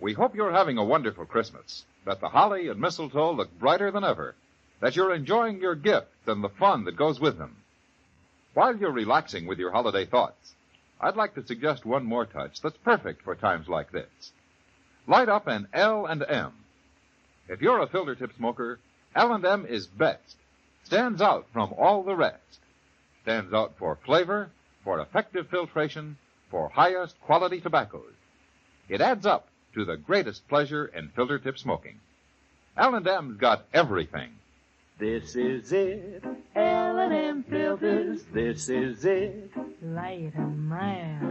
We hope you're having a wonderful Christmas, that the holly and mistletoe look brighter than ever, that you're enjoying your gifts and the fun that goes with them. While you're relaxing with your holiday thoughts, I'd like to suggest one more touch that's perfect for times like this. Light up an L&M. If you're a filter tip smoker, L&M is best. Stands out from all the rest. Stands out for flavor, for effective filtration, for highest quality tobaccos. It adds up to the greatest pleasure in filter tip smoking. L&M's got everything. This is it, L&M filters, this is it. Light 'em mild.